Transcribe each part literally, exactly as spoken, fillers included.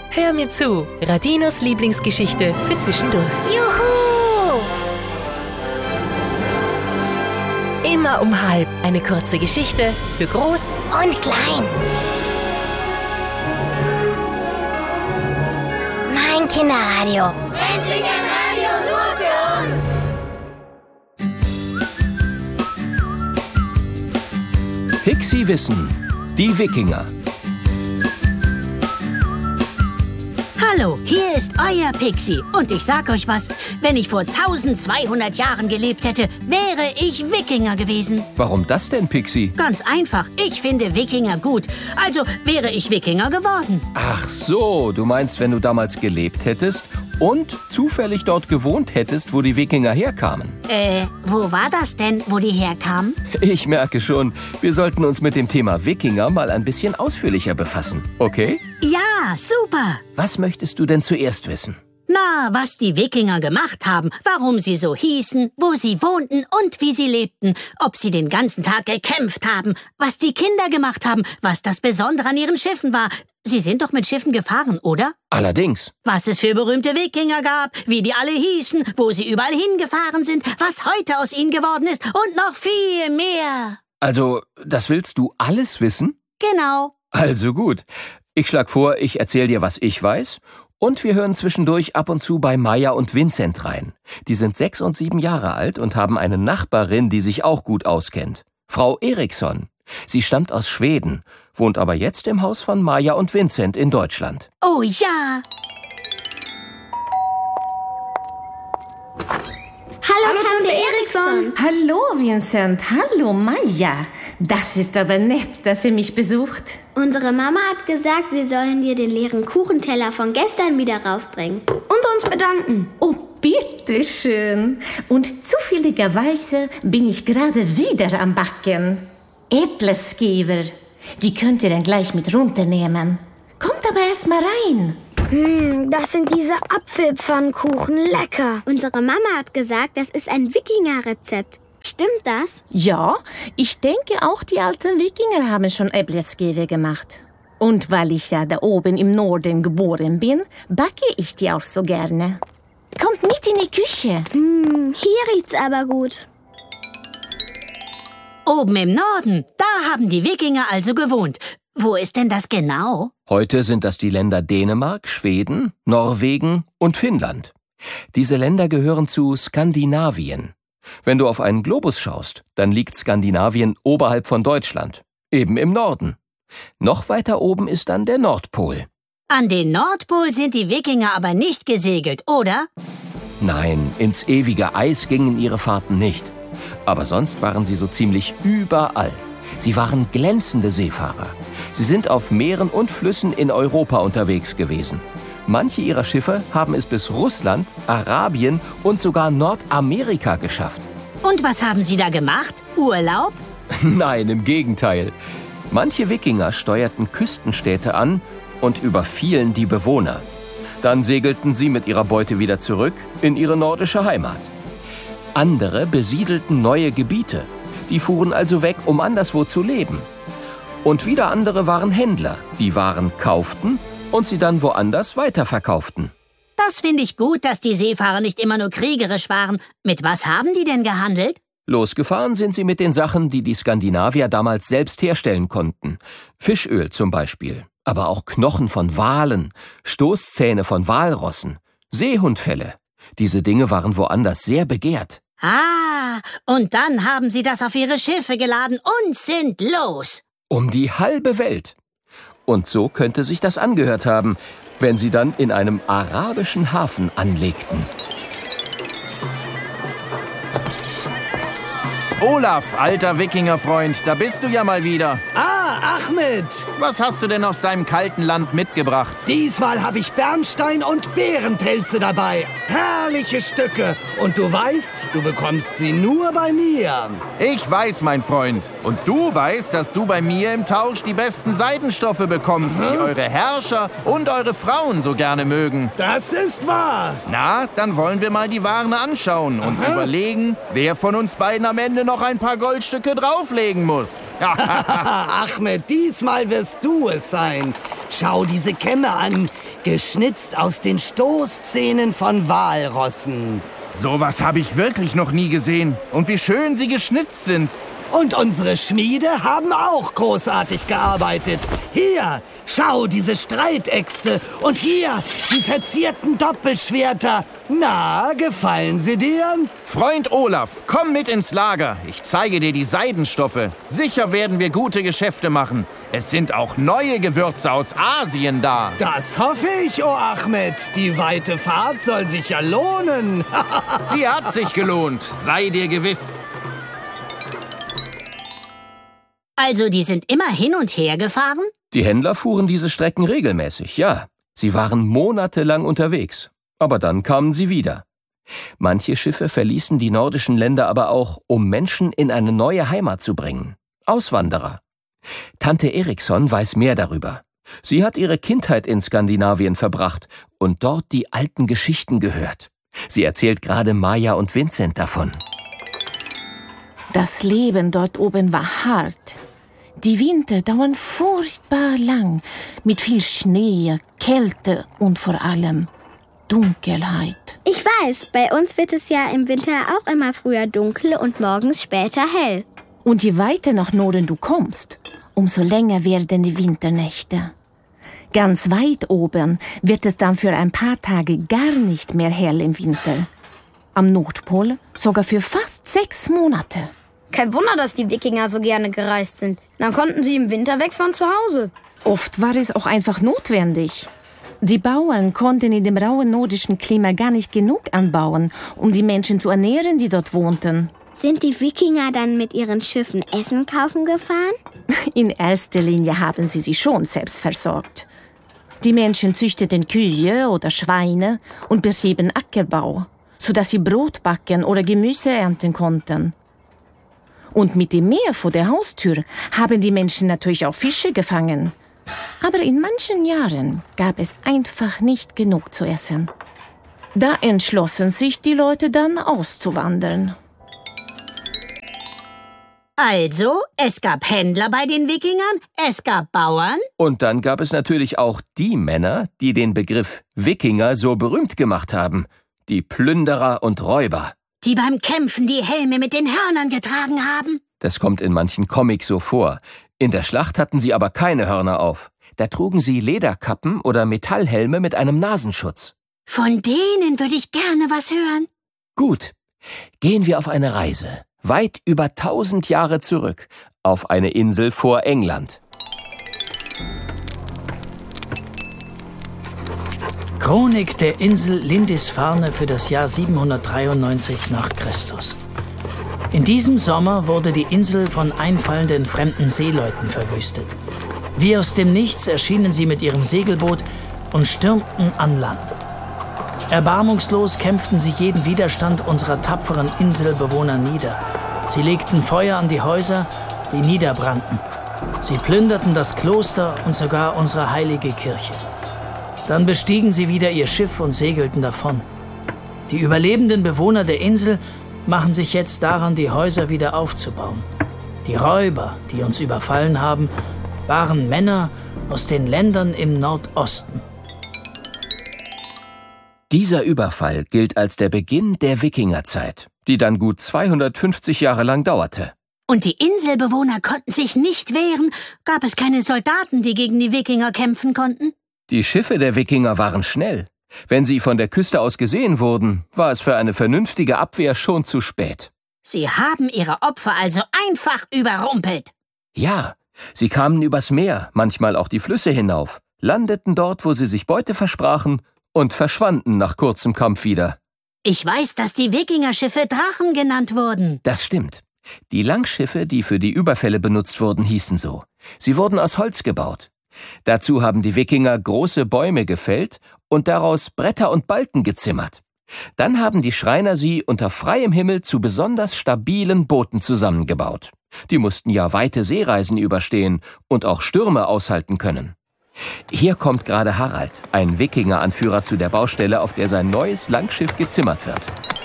Hör mir zu, Radinos Lieblingsgeschichte für zwischendurch. Juhu! Immer um halb eine kurze Geschichte für groß Und klein. Mein Kinderradio. Endlich ein Radio nur für uns. Pixie Wissen, die Wikinger. Hallo, hier ist euer Pixie. Und ich sag euch was, wenn ich vor zwölfhundert Jahren gelebt hätte, wäre ich Wikinger gewesen. Warum das denn, Pixie? Ganz einfach, ich finde Wikinger gut. Also wäre ich Wikinger geworden. Ach so, du meinst, wenn du damals gelebt hättest und zufällig dort gewohnt hättest, wo die Wikinger herkamen. Äh, wo war das denn, wo die herkamen? Ich merke schon, wir sollten uns mit dem Thema Wikinger mal ein bisschen ausführlicher befassen, okay? Ja, super. Was möchtest du denn zuerst wissen? Na, was die Wikinger gemacht haben, warum sie so hießen, wo sie wohnten und wie sie lebten, ob sie den ganzen Tag gekämpft haben, was die Kinder gemacht haben, was das Besondere an ihren Schiffen war. Sie sind doch mit Schiffen gefahren, oder? Allerdings. Was es für berühmte Wikinger gab, wie die alle hießen, wo sie überall hingefahren sind, was heute aus ihnen geworden ist und noch viel mehr. Also, das willst du alles wissen? Genau. Also gut. Ich schlag vor, ich erzähl dir, was ich weiß. Und wir hören zwischendurch ab und zu bei Maja und Vincent rein. Die sind sechs und sieben Jahre alt und haben eine Nachbarin, die sich auch gut auskennt. Frau Eriksson. Sie stammt aus Schweden, wohnt aber jetzt im Haus von Maja und Vincent in Deutschland. Oh ja. Hallo, Hallo Tante Eriksson. Hallo Vincent, hallo Maja. Das ist aber nett, dass ihr mich besucht. Unsere Mama hat gesagt, wir sollen dir den leeren Kuchenteller von gestern wieder raufbringen. Und uns bedanken. Oh, bitteschön. Und zufälligerweise bin ich gerade wieder am Backen. Äpplesgeber. Die könnt ihr dann gleich mit runternehmen. Kommt aber erst mal rein. Hm, das sind diese Apfelpfannkuchen. Lecker. Unsere Mama hat gesagt, das ist ein Wikinger-Rezept. Stimmt das? Ja, ich denke auch, die alten Wikinger haben schon Äpplesgeber gemacht. Und weil ich ja da oben im Norden geboren bin, backe ich die auch so gerne. Kommt mit in die Küche. Hm, hier riecht's aber gut. Oben im Norden, da haben die Wikinger also gewohnt. Wo ist denn das genau? Heute sind das die Länder Dänemark, Schweden, Norwegen und Finnland. Diese Länder gehören zu Skandinavien. Wenn du auf einen Globus schaust, dann liegt Skandinavien oberhalb von Deutschland, eben im Norden. Noch weiter oben ist dann der Nordpol. An den Nordpol sind die Wikinger aber nicht gesegelt, oder? Nein, ins ewige Eis gingen ihre Fahrten nicht. Aber sonst waren sie so ziemlich überall. Sie waren glänzende Seefahrer. Sie sind auf Meeren und Flüssen in Europa unterwegs gewesen. Manche ihrer Schiffe haben es bis Russland, Arabien und sogar Nordamerika geschafft. Und was haben sie da gemacht? Urlaub? Nein, im Gegenteil. Manche Wikinger steuerten Küstenstädte an und überfielen die Bewohner. Dann segelten sie mit ihrer Beute wieder zurück in ihre nordische Heimat. Andere besiedelten neue Gebiete. Die fuhren also weg, um anderswo zu leben. Und wieder andere waren Händler, die Waren kauften und sie dann woanders weiterverkauften. Das finde ich gut, dass die Seefahrer nicht immer nur kriegerisch waren. Mit was haben die denn gehandelt? Losgefahren sind sie mit den Sachen, die die Skandinavier damals selbst herstellen konnten. Fischöl zum Beispiel, aber auch Knochen von Walen, Stoßzähne von Walrossen, Seehundfelle. Diese Dinge waren woanders sehr begehrt. Ah, und dann haben sie das auf ihre Schiffe geladen und sind los. Um die halbe Welt. Und so könnte sich das angehört haben, wenn sie dann in einem arabischen Hafen anlegten. Olaf, alter Wikingerfreund, da bist du ja mal wieder. Ah, Ahmed! Was hast du denn aus deinem kalten Land mitgebracht? Diesmal habe ich Bernstein und Bärenpelze dabei. Herrliche Stücke. Und du weißt, du bekommst sie nur bei mir. Ich weiß, mein Freund. Und du weißt, dass du bei mir im Tausch die besten Seidenstoffe bekommst, Aha. die eure Herrscher und eure Frauen so gerne mögen. Das ist wahr. Na, dann wollen wir mal die Waren anschauen und Aha. überlegen, wer von uns beiden am Ende noch ein paar Goldstücke drauflegen muss. Ahmed, diesmal wirst du es sein. Schau diese Kämme an. geschnitzt aus den Stoßzähnen von Walrossen. Sowas habe ich wirklich noch nie gesehen. Und wie schön sie geschnitzt sind. Und unsere Schmiede haben auch großartig gearbeitet. Hier, schau, diese Streitäxte. Und hier, die verzierten Doppelschwerter. Na, gefallen sie dir? Freund Olaf, komm mit ins Lager. Ich zeige dir die Seidenstoffe. Sicher werden wir gute Geschäfte machen. Es sind auch neue Gewürze aus Asien da. Das hoffe ich, oh Ahmed. Die weite Fahrt soll sich ja lohnen. Sie hat sich gelohnt, sei dir gewiss. Also, die sind immer hin und her gefahren? Die Händler fuhren diese Strecken regelmäßig, ja. Sie waren monatelang unterwegs. Aber dann kamen sie wieder. Manche Schiffe verließen die nordischen Länder aber auch, um Menschen in eine neue Heimat zu bringen. Auswanderer. Tante Eriksson weiß mehr darüber. Sie hat ihre Kindheit in Skandinavien verbracht und dort die alten Geschichten gehört. Sie erzählt gerade Maja und Vincent davon. Das Leben dort oben war hart. Die Winter dauern furchtbar lang, mit viel Schnee, Kälte und vor allem Dunkelheit. Ich weiß, bei uns wird es ja im Winter auch immer früher dunkel und morgens später hell. Und je weiter nach Norden du kommst, umso länger werden die Winternächte. Ganz weit oben wird es dann für ein paar Tage gar nicht mehr hell im Winter. Am Nordpol sogar für fast sechs Monate. Kein Wunder, dass die Wikinger so gerne gereist sind. Dann konnten sie im Winter weg von zu Hause. Oft war es auch einfach notwendig. Die Bauern konnten in dem rauen nordischen Klima gar nicht genug anbauen, um die Menschen zu ernähren, die dort wohnten. Sind die Wikinger dann mit ihren Schiffen Essen kaufen gefahren? In erster Linie haben sie sich schon selbst versorgt. Die Menschen züchteten Kühe oder Schweine und betrieben Ackerbau, sodass sie Brot backen oder Gemüse ernten konnten. Und mit dem Meer vor der Haustür haben die Menschen natürlich auch Fische gefangen. Aber in manchen Jahren gab es einfach nicht genug zu essen. Da entschlossen sich die Leute dann auszuwandern. Also, es gab Händler bei den Wikingern, es gab Bauern. Und dann gab es natürlich auch die Männer, die den Begriff Wikinger so berühmt gemacht haben. Die Plünderer und Räuber. Die beim Kämpfen die Helme mit den Hörnern getragen haben? Das kommt in manchen Comics so vor. In der Schlacht hatten sie aber keine Hörner auf. Da trugen sie Lederkappen oder Metallhelme mit einem Nasenschutz. Von denen würde ich gerne was hören. Gut, gehen wir auf eine Reise, weit über tausend Jahre zurück, auf eine Insel vor England. Chronik der Insel Lindisfarne für das Jahr siebenhundertdreiundneunzig nach Christus. In diesem Sommer wurde die Insel von einfallenden fremden Seeleuten verwüstet. Wie aus dem Nichts erschienen sie mit ihrem Segelboot und stürmten an Land. Erbarmungslos kämpften sie jeden Widerstand unserer tapferen Inselbewohner nieder. Sie legten Feuer an die Häuser, die niederbrannten. Sie plünderten das Kloster und sogar unsere heilige Kirche. Dann bestiegen sie wieder ihr Schiff und segelten davon. Die überlebenden Bewohner der Insel machen sich jetzt daran, die Häuser wieder aufzubauen. Die Räuber, die uns überfallen haben, waren Männer aus den Ländern im Nordosten. Dieser Überfall gilt als der Beginn der Wikingerzeit, die dann gut zweihundertfünfzig Jahre lang dauerte. Und die Inselbewohner konnten sich nicht wehren? Gab es keine Soldaten, die gegen die Wikinger kämpfen konnten? Die Schiffe der Wikinger waren schnell. Wenn sie von der Küste aus gesehen wurden, war es für eine vernünftige Abwehr schon zu spät. Sie haben ihre Opfer also einfach überrumpelt. Ja, sie kamen übers Meer, manchmal auch die Flüsse hinauf, landeten dort, wo sie sich Beute versprachen und verschwanden nach kurzem Kampf wieder. Ich weiß, dass die Wikingerschiffe Drachen genannt wurden. Das stimmt. Die Langschiffe, die für die Überfälle benutzt wurden, hießen so. Sie wurden aus Holz gebaut. Dazu haben die Wikinger große Bäume gefällt und daraus Bretter und Balken gezimmert. Dann haben die Schreiner sie unter freiem Himmel zu besonders stabilen Booten zusammengebaut. Die mussten ja weite Seereisen überstehen und auch Stürme aushalten können. Hier kommt gerade Harald, ein Wikinger-Anführer, zu der Baustelle, auf der sein neues Langschiff gezimmert wird.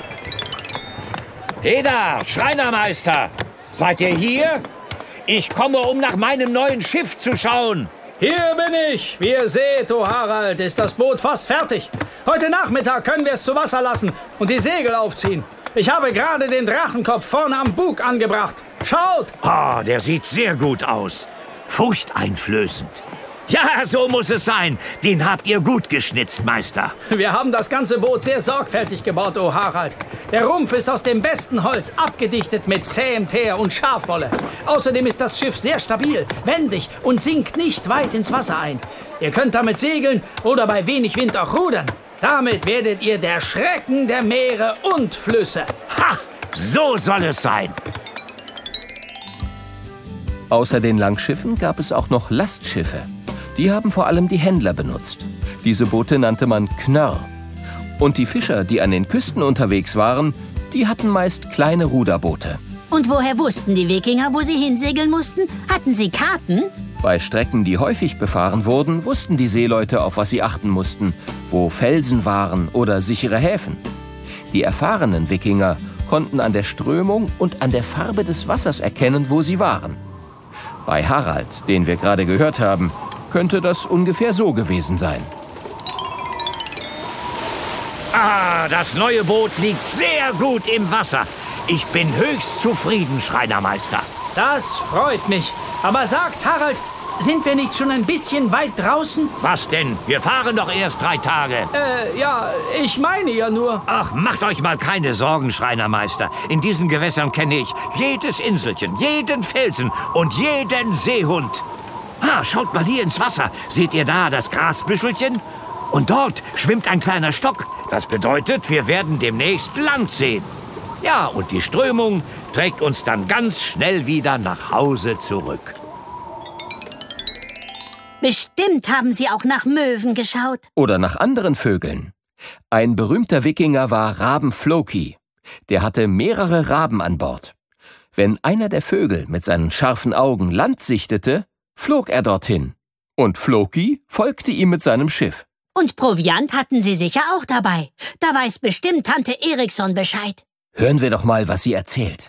Heda, Schreinermeister! Seid ihr hier? Ich komme, um nach meinem neuen Schiff zu schauen. Hier bin ich. Wie ihr seht, o Harald, ist das Boot fast fertig. Heute Nachmittag können wir es zu Wasser lassen und die Segel aufziehen. Ich habe gerade den Drachenkopf vorne am Bug angebracht. Schaut! Oh, der sieht sehr gut aus. Furchteinflößend. Ja, so muss es sein. Den habt ihr gut geschnitzt, Meister. Wir haben das ganze Boot sehr sorgfältig gebaut, o Harald. Der Rumpf ist aus dem besten Holz, abgedichtet mit zähem Teer und Schafwolle. Außerdem ist das Schiff sehr stabil, wendig und sinkt nicht weit ins Wasser ein. Ihr könnt damit segeln oder bei wenig Wind auch rudern. Damit werdet ihr der Schrecken der Meere und Flüsse. Ha! So soll es sein. Außer den Langschiffen gab es auch noch Lastschiffe. Die haben vor allem die Händler benutzt. Diese Boote nannte man Knörr. Und die Fischer, die an den Küsten unterwegs waren, die hatten meist kleine Ruderboote. Und woher wussten die Wikinger, wo sie hinsegeln mussten? Hatten sie Karten? Bei Strecken, die häufig befahren wurden, wussten die Seeleute, auf was sie achten mussten, wo Felsen waren oder sichere Häfen. Die erfahrenen Wikinger konnten an der Strömung und an der Farbe des Wassers erkennen, wo sie waren. Bei Harald, den wir gerade gehört haben, könnte das ungefähr so gewesen sein. Ah, das neue Boot liegt sehr gut im Wasser. Ich bin höchst zufrieden, Schreinermeister. Das freut mich. Aber sagt, Harald, sind wir nicht schon ein bisschen weit draußen? Was denn? Wir fahren doch erst drei Tage. Äh, ja, ich meine ja nur... Ach, macht euch mal keine Sorgen, Schreinermeister. In diesen Gewässern kenne ich jedes Inselchen, jeden Felsen und jeden Seehund. Ah, schaut mal hier ins Wasser. Seht ihr da das Grasbüschelchen? Und dort schwimmt ein kleiner Stock. Das bedeutet, wir werden demnächst Land sehen. Ja, und die Strömung trägt uns dann ganz schnell wieder nach Hause zurück. Bestimmt haben sie auch nach Möwen geschaut. Oder nach anderen Vögeln. Ein berühmter Wikinger war Raben Floki. Der hatte mehrere Raben an Bord. Wenn einer der Vögel mit seinen scharfen Augen Land sichtete, flog er dorthin. Und Floki folgte ihm mit seinem Schiff. Und Proviant hatten sie sicher auch dabei. Da weiß bestimmt Tante Eriksson Bescheid. Hören wir doch mal, was sie erzählt.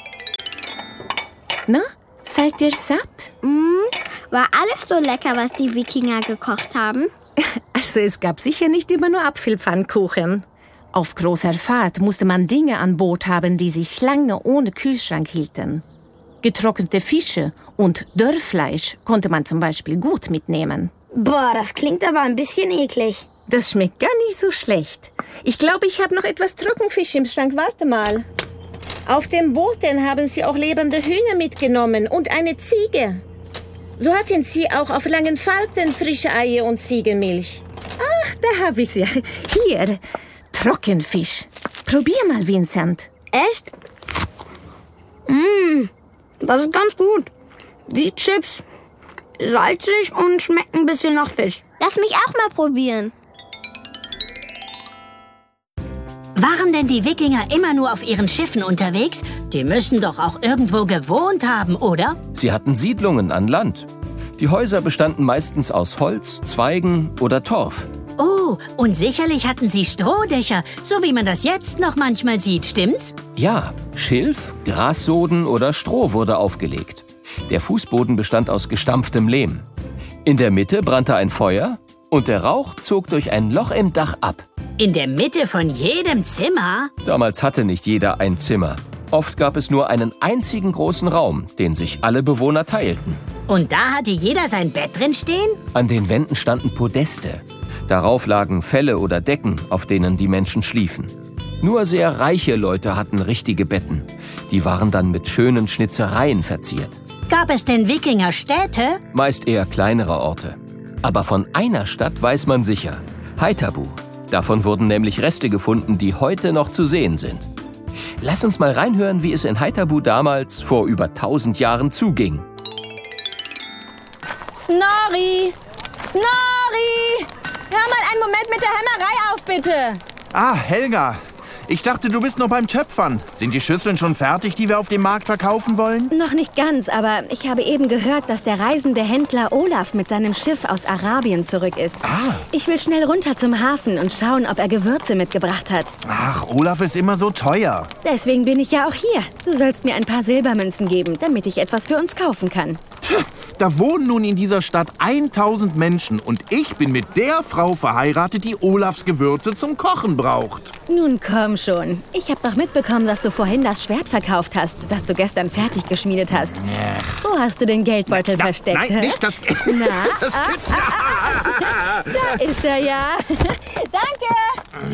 Na, seid ihr satt? Mm, war alles so lecker, was die Wikinger gekocht haben? Also es gab sicher nicht immer nur Apfelpfannkuchen. Auf großer Fahrt musste man Dinge an Bord haben, die sich lange ohne Kühlschrank hielten. Getrocknete Fische und Dörrfleisch konnte man zum Beispiel gut mitnehmen. Boah, das klingt aber ein bisschen eklig. Das schmeckt gar nicht so schlecht. Ich glaube, ich habe noch etwas Trockenfisch im Schrank. Warte mal. Auf den Booten haben sie auch lebende Hühner mitgenommen und eine Ziege. So hatten sie auch auf langen Fahrten frische Eier und Ziegenmilch. Ach, da habe ich sie. Hier, Trockenfisch. Probier mal, Vincent. Echt? Mmh, das ist ganz gut. Die Chips. Salzig und schmeckt ein bisschen nach Fisch. Lass mich auch mal probieren. Waren denn die Wikinger immer nur auf ihren Schiffen unterwegs? Die müssen doch auch irgendwo gewohnt haben, oder? Sie hatten Siedlungen an Land. Die Häuser bestanden meistens aus Holz, Zweigen oder Torf. Oh, und sicherlich hatten sie Strohdächer, so wie man das jetzt noch manchmal sieht, stimmt's? Ja, Schilf, Grassoden oder Stroh wurde aufgelegt. Der Fußboden bestand aus gestampftem Lehm. In der Mitte brannte ein Feuer und der Rauch zog durch ein Loch im Dach ab. In der Mitte von jedem Zimmer? Damals hatte nicht jeder ein Zimmer. Oft gab es nur einen einzigen großen Raum, den sich alle Bewohner teilten. Und da hatte jeder sein Bett drin stehen? An den Wänden standen Podeste. Darauf lagen Felle oder Decken, auf denen die Menschen schliefen. Nur sehr reiche Leute hatten richtige Betten. Die waren dann mit schönen Schnitzereien verziert. Gab es denn Wikingerstädte? Meist eher kleinere Orte. Aber von einer Stadt weiß man sicher. Haithabu. Davon wurden nämlich Reste gefunden, die heute noch zu sehen sind. Lass uns mal reinhören, wie es in Haithabu damals vor über tausend Jahren zuging. Snorri! Snorri! Hör mal einen Moment mit der Hämmerei auf, bitte! Ah, Helga. Ich dachte, du bist noch beim Töpfern. Sind die Schüsseln schon fertig, die wir auf dem Markt verkaufen wollen? Noch nicht ganz, aber ich habe eben gehört, dass der reisende Händler Olaf mit seinem Schiff aus Arabien zurück ist. Ah. Ich will schnell runter zum Hafen und schauen, ob er Gewürze mitgebracht hat. Ach, Olaf ist immer so teuer. Deswegen bin ich ja auch hier. Du sollst mir ein paar Silbermünzen geben, damit ich etwas für uns kaufen kann. Da wohnen nun in dieser Stadt tausend Menschen und ich bin mit der Frau verheiratet, die Olafs Gewürze zum Kochen braucht. Nun komm schon. Ich habe doch mitbekommen, dass du vorhin das Schwert verkauft hast, das du gestern fertig geschmiedet hast. Ach. Wo hast du den Geldbeutel Na, versteckt? Nein, hä? nicht das Geld. Na, Das ah, ah, ah, ah. Da ist er ja. Danke.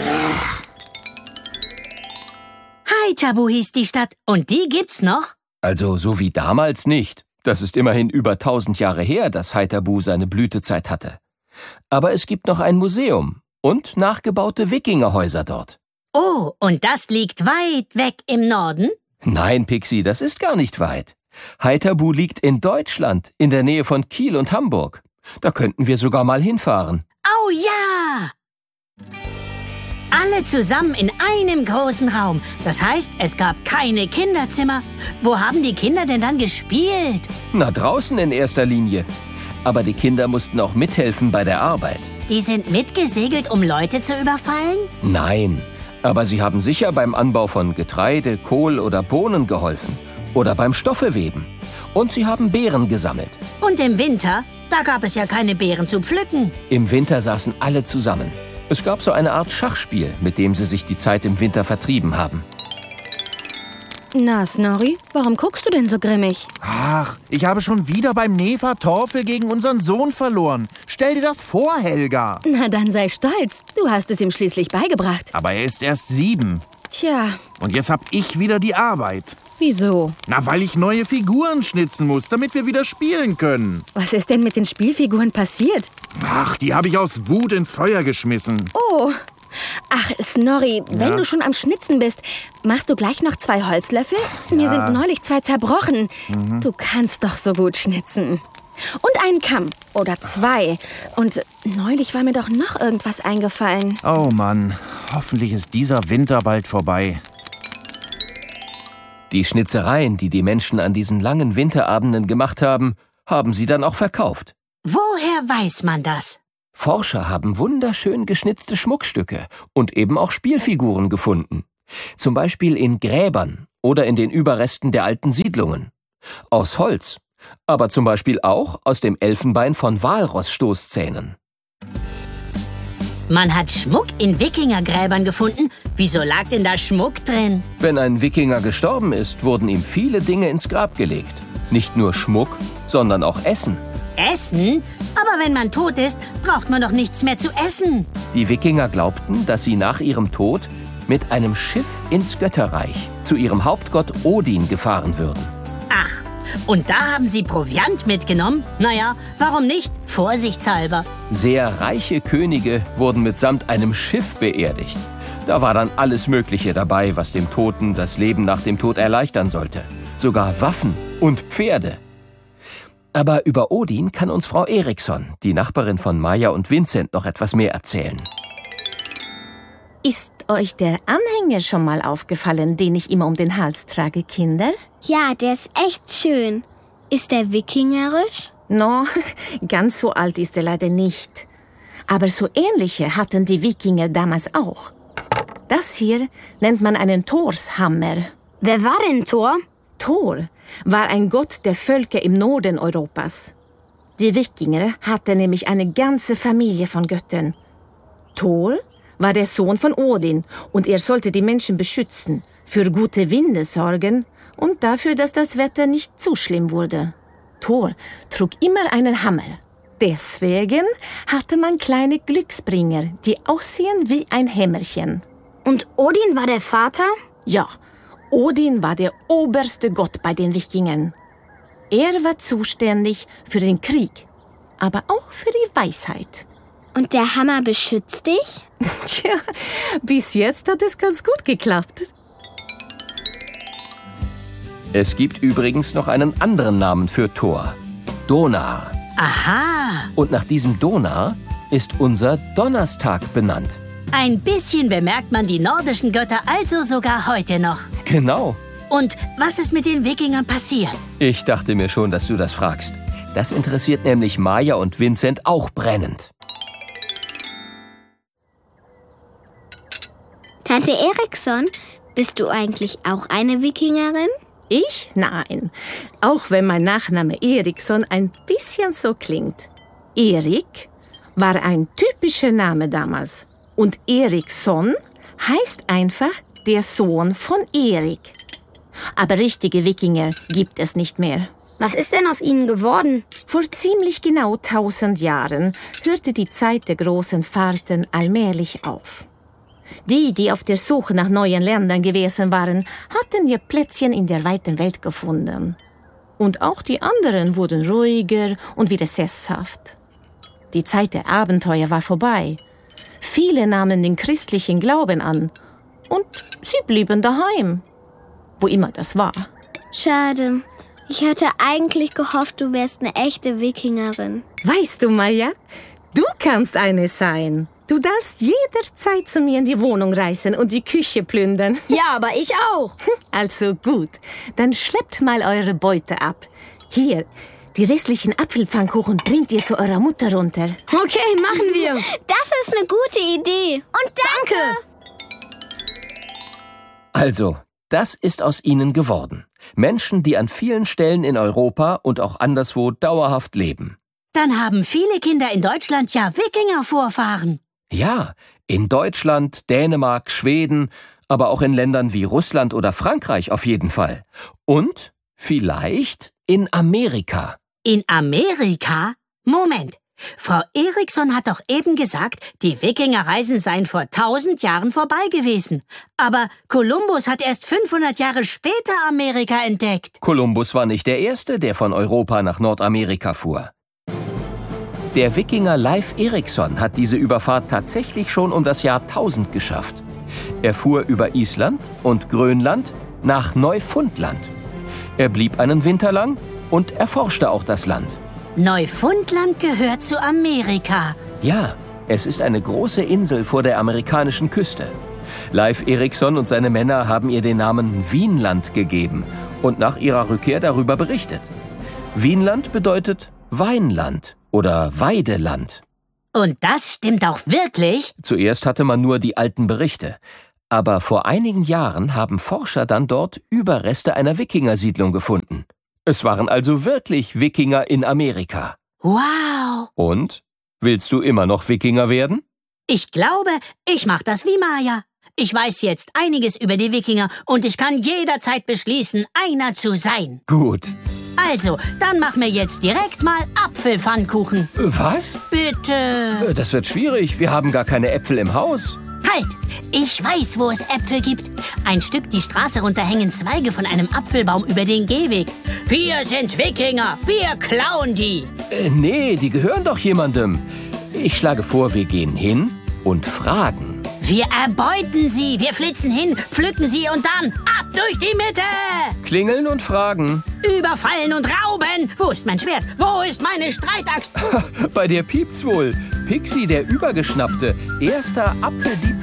Haithabu hieß die Stadt. Und die gibt's noch? Also so wie damals nicht. Das ist immerhin über tausend Jahre her, dass Haithabu seine Blütezeit hatte. Aber es gibt noch ein Museum und nachgebaute Wikingerhäuser dort. Oh, und das liegt weit weg im Norden? Nein, Pixie, das ist gar nicht weit. Haithabu liegt in Deutschland, in der Nähe von Kiel und Hamburg. Da könnten wir sogar mal hinfahren. Oh ja! Alle zusammen in einem großen Raum. Das heißt, es gab keine Kinderzimmer. Wo haben die Kinder denn dann gespielt? Na, draußen in erster Linie. Aber die Kinder mussten auch mithelfen bei der Arbeit. Die sind mitgesegelt, um Leute zu überfallen? Nein, aber sie haben sicher beim Anbau von Getreide, Kohl oder Bohnen geholfen. Oder beim Stoffeweben. Und sie haben Beeren gesammelt. Und im Winter? Da gab es ja keine Beeren zu pflücken. Im Winter saßen alle zusammen. Es gab so eine Art Schachspiel, mit dem sie sich die Zeit im Winter vertrieben haben. Na, Snorri, warum guckst du denn so grimmig? Ach, ich habe schon wieder beim Nefer Torfel gegen unseren Sohn verloren. Stell dir das vor, Helga. Na, dann sei stolz. Du hast es ihm schließlich beigebracht. Aber er ist erst sieben. Tja. Und jetzt hab ich wieder die Arbeit. Wieso? Na, weil ich neue Figuren schnitzen muss, damit wir wieder spielen können. Was ist denn mit den Spielfiguren passiert? Ach, die habe ich aus Wut ins Feuer geschmissen. Oh. Ach, Snorri, Ja? wenn du schon am Schnitzen bist, machst du gleich noch zwei Holzlöffel? Mir Ja. sind neulich zwei zerbrochen. Mhm. Du kannst doch so gut schnitzen. Und einen Kamm oder zwei. Und neulich war mir doch noch irgendwas eingefallen. Oh Mann, hoffentlich ist dieser Winter bald vorbei. Die Schnitzereien, die die Menschen an diesen langen Winterabenden gemacht haben, haben sie dann auch verkauft. Woher weiß man das? Forscher haben wunderschön geschnitzte Schmuckstücke und eben auch Spielfiguren gefunden. Zum Beispiel in Gräbern oder in den Überresten der alten Siedlungen. Aus Holz, aber zum Beispiel auch aus dem Elfenbein von Walrossstoßzähnen. Man hat Schmuck in Wikingergräbern gefunden. Wieso lag denn da Schmuck drin? Wenn ein Wikinger gestorben ist, wurden ihm viele Dinge ins Grab gelegt. Nicht nur Schmuck, sondern auch Essen. Essen? Aber wenn man tot ist, braucht man doch nichts mehr zu essen. Die Wikinger glaubten, dass sie nach ihrem Tod mit einem Schiff ins Götterreich zu ihrem Hauptgott Odin gefahren würden. Ach, und da haben sie Proviant mitgenommen? Naja, warum nicht? Vorsichtshalber. Sehr reiche Könige wurden mitsamt einem Schiff beerdigt. Da war dann alles Mögliche dabei, was dem Toten das Leben nach dem Tod erleichtern sollte. Sogar Waffen und Pferde. Aber über Odin kann uns Frau Eriksson, die Nachbarin von Maja und Vincent, noch etwas mehr erzählen. Ist euch der Anhänger schon mal aufgefallen, den ich immer um den Hals trage, Kinder? Ja, der ist echt schön. Ist der wikingerisch? No, ganz so alt ist er leider nicht. Aber so ähnliche hatten die Wikinger damals auch. Das hier nennt man einen Thorshammer. Wer war denn Thor? Thor war ein Gott der Völker im Norden Europas. Die Wikinger hatten nämlich eine ganze Familie von Göttern. Thor war der Sohn von Odin und er sollte die Menschen beschützen, für gute Winde sorgen und dafür, dass das Wetter nicht zu schlimm wurde. Thor trug immer einen Hammer. Deswegen hatte man kleine Glücksbringer, die aussehen wie ein Hämmerchen. Und Odin war der Vater? Ja, Odin war der oberste Gott bei den Wikingern. Er war zuständig für den Krieg, aber auch für die Weisheit. Und der Hammer beschützt dich? Tja, bis jetzt hat es ganz gut geklappt. Es gibt übrigens noch einen anderen Namen für Thor. Donar. Aha. Und nach diesem Donar ist unser Donnerstag benannt. Ein bisschen bemerkt man die nordischen Götter also sogar heute noch. Genau. Und was ist mit den Wikingern passiert? Ich dachte mir schon, dass du das fragst. Das interessiert nämlich Maja und Vincent auch brennend. Tante Eriksson, bist du eigentlich auch eine Wikingerin? Ich? Nein. Auch wenn mein Nachname Eriksson ein bisschen so klingt. Erik war ein typischer Name damals. Und Eriksson heißt einfach der Sohn von Erik. Aber richtige Wikinger gibt es nicht mehr. Was ist denn aus ihnen geworden? Vor ziemlich genau tausend Jahren hörte die Zeit der großen Fahrten allmählich auf. Die, die auf der Suche nach neuen Ländern gewesen waren, hatten ihr Plätzchen in der weiten Welt gefunden. Und auch die anderen wurden ruhiger und wieder sesshaft. Die Zeit der Abenteuer war vorbei. Viele nahmen den christlichen Glauben an und sie blieben daheim, wo immer das war. Schade. Ich hatte eigentlich gehofft, du wärst eine echte Wikingerin. Weißt du, Maja, du kannst eine sein. Du darfst jederzeit zu mir in die Wohnung reisen und die Küche plündern. Ja, aber ich auch. Also gut, dann schleppt mal eure Beute ab. Hier, die restlichen Apfelpfannkuchen bringt ihr zu eurer Mutter runter. Okay, machen wir. Das ist eine gute Idee. Und danke. Also, das ist aus ihnen geworden. Menschen, die an vielen Stellen in Europa und auch anderswo dauerhaft leben. Dann haben viele Kinder in Deutschland ja Wikinger-Vorfahren. Ja, in Deutschland, Dänemark, Schweden, aber auch in Ländern wie Russland oder Frankreich auf jeden Fall. Und vielleicht in Amerika. In Amerika? Moment. Frau Eriksson hat doch eben gesagt, die Wikingerreisen seien vor tausend Jahren vorbei gewesen. Aber Kolumbus hat erst fünfhundert Jahre später Amerika entdeckt. Kolumbus war nicht der Erste, der von Europa nach Nordamerika fuhr. Der Wikinger Leif Eriksson hat diese Überfahrt tatsächlich schon um das Jahr tausend geschafft. Er fuhr über Island und Grönland nach Neufundland. Er blieb einen Winter lang und erforschte auch das Land. Neufundland gehört zu Amerika. Ja, es ist eine große Insel vor der amerikanischen Küste. Leif Eriksson und seine Männer haben ihr den Namen Vinland gegeben und nach ihrer Rückkehr darüber berichtet. Vinland bedeutet Weinland oder Weideland. Und das stimmt auch wirklich? Zuerst hatte man nur die alten Berichte. Aber vor einigen Jahren haben Forscher dann dort Überreste einer Wikingersiedlung gefunden. Es waren also wirklich Wikinger in Amerika. Wow! Und? Willst du immer noch Wikinger werden? Ich glaube, ich mach das wie Maja. Ich weiß jetzt einiges über die Wikinger und ich kann jederzeit beschließen, einer zu sein. Gut. Also, dann mach mir jetzt direkt mal Apfelpfannkuchen. Was? Bitte. Das wird schwierig. Wir haben gar keine Äpfel im Haus. Halt! Ich weiß, wo es Äpfel gibt. Ein Stück die Straße runter hängen Zweige von einem Apfelbaum über den Gehweg. Wir sind Wikinger, wir klauen die. Äh, nee, die gehören doch jemandem. Ich schlage vor, wir gehen hin und fragen. Wir erbeuten sie, wir flitzen hin, pflücken sie und dann ab durch die Mitte. Klingeln und fragen. Überfallen und rauben. Wo ist mein Schwert? Wo ist meine Streitaxt? Bei dir piept's wohl. Pixie, der Übergeschnappte, erster Apfeldieb